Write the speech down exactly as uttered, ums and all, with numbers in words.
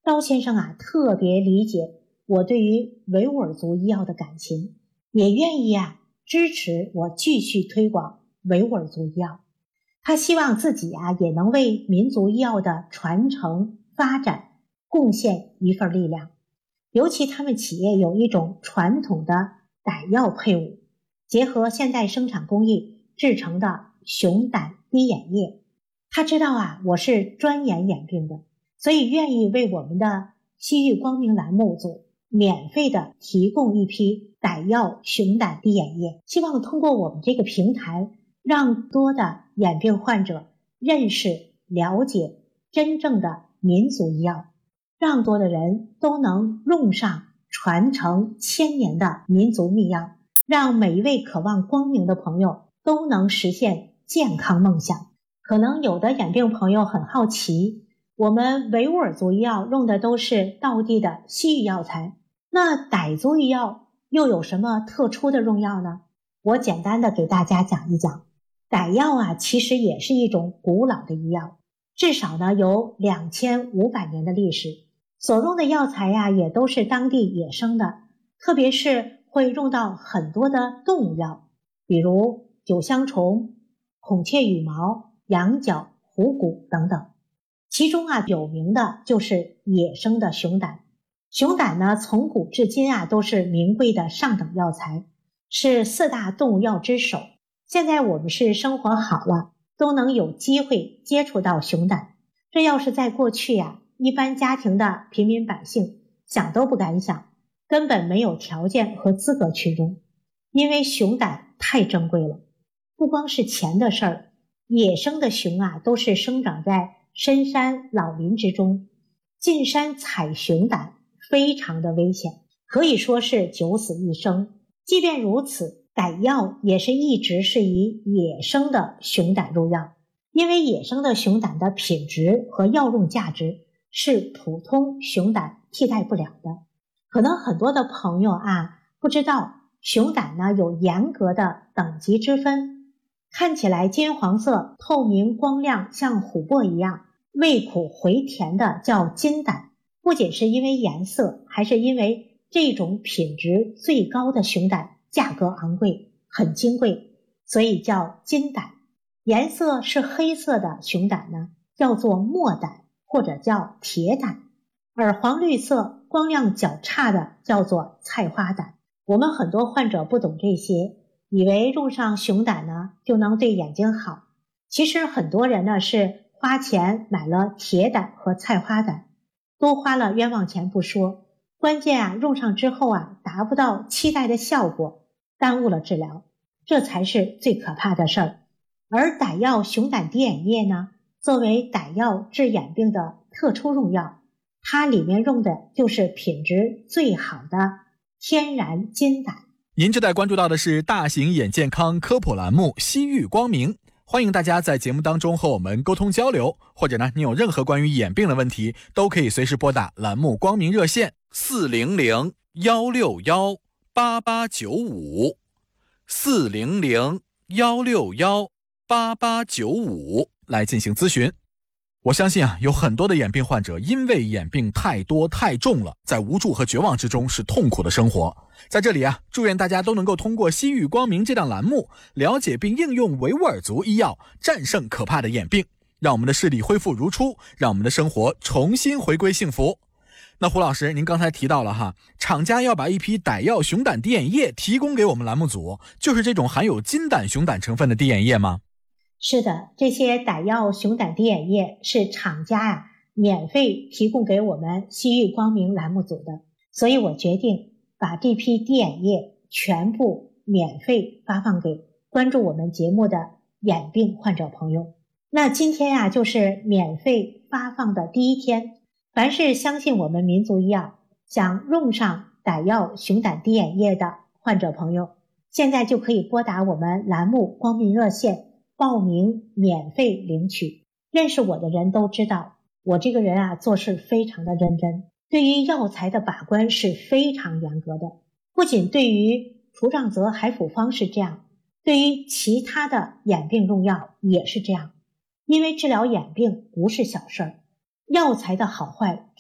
刀先生啊特别理解我对于维吾尔族医药的感情，也愿意啊支持我继续推广维吾尔族医药。他希望自己啊也能为民族医药的传承发展贡献一份力量。尤其他们企业有一种传统的胆药配伍，结合现代生产工艺制成的熊胆滴眼液。他知道啊我是专研眼病的，所以愿意为我们的西域光明栏目组免费的提供一批胆药熊胆滴眼液，希望通过我们这个平台让多的眼病患者认识了解真正的民族医药，让多的人都能用上传承千年的民族秘药，让每一位渴望光明的朋友都能实现健康梦想。可能有的眼病朋友很好奇，我们维吾尔族医药用的都是道地的西域药材，那傣族医药又有什么特殊的用药呢？我简单的给大家讲一讲。傣药啊其实也是一种古老的医药，至少呢有两千五百年的历史，所用的药材呀、啊、也都是当地野生的，特别是会用到很多的动物药，比如九香虫、孔雀羽毛、羊角、虎骨等等。其中啊有名的就是野生的熊胆。熊胆呢从古至今啊都是名贵的上等药材，是四大动物药之首。现在我们是生活好了都能有机会接触到熊胆，这要是在过去呀、啊、一般家庭的平民百姓想都不敢想，根本没有条件和资格去用，因为熊胆太珍贵了。不光是钱的事儿，野生的熊啊都是生长在深山老林之中，进山采熊胆非常的危险，可以说是九死一生。即便如此，胆药也是一直是以野生的熊胆入药，因为野生的熊胆的品质和药用价值是普通熊胆替代不了的。可能很多的朋友啊不知道，熊胆呢有严格的等级之分，看起来金黄色、透明光亮，像琥珀一样，味苦回甜的叫金胆。不仅是因为颜色，还是因为这种品质最高的熊胆价格昂贵，很金贵，所以叫金胆。颜色是黑色的熊胆呢叫做墨胆或者叫铁胆，而黄绿色光亮较差的叫做菜花胆。我们很多患者不懂这些，以为用上熊胆呢就能对眼睛好，其实很多人呢是花钱买了铁胆和菜花胆，多花了冤枉钱不说，关键啊用上之后啊达不到期待的效果，耽误了治疗，这才是最可怕的事儿。而胆药熊胆滴眼液呢，作为胆药治眼病的特殊用药，它里面用的就是品质最好的天然金胆。 您正在关注到的是大型眼健康科普栏目西域光明，欢迎大家在节目当中和我们沟通交流，或者呢你有任何关于眼病的问题，都可以随时拨打栏目光明热线四零零一六一八八九五 四零零一六一八八九五来进行咨询。我相信啊，有很多的眼病患者因为眼病太多太重了，在无助和绝望之中是痛苦的生活。在这里啊，祝愿大家都能够通过西域光明这档栏目，了解并应用维吾尔族医药，战胜可怕的眼病，让我们的视力恢复如初，让我们的生活重新回归幸福。那胡老师，您刚才提到了哈，厂家要把一批傣药熊胆滴眼液提供给我们栏目组，就是这种含有金胆熊胆成分的滴眼液吗？ 是的，这些傣药熊胆滴眼液是厂家啊免费提供给我们西域光明栏目组的，所以我决定把这批滴眼液全部免费发放给关注我们节目的眼病患者朋友。那今天啊就是免费发放的第一天，凡是相信我们民族医药，想用上傣药熊胆滴眼液的患者朋友，现在就可以拨打我们栏目光明热线报名免费领取。认识我的人都知道，我这个人啊做事非常的认真，对于药材的把关是非常严格的。不仅对于除障泽海辅方是这样，对于其他的眼病用药也是这样。因为治疗眼病不是小事儿，药材的好坏